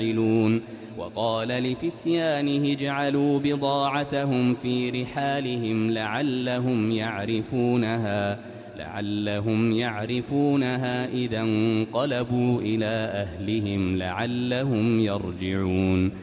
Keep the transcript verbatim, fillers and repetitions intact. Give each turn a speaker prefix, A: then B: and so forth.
A: وقال لفتيانه اجعلوا بضاعتهم في رحالهم لعلهم يعرفونها لعلهم يعرفونها إذا انقلبوا إلى أهلهم لعلهم يرجعون